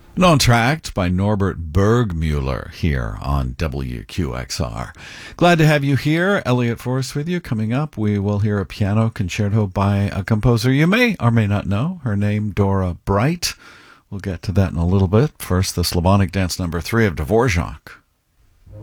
On Tract by Norbert Bergmuller here on WQXR. Glad to have you here. Elliot Forrest with you. Coming up, we will hear a piano concerto by a composer you may or may not know. Her name, Dora Bright. We'll get to that in a little bit. First, the Slavonic Dance number 3 of Dvorak.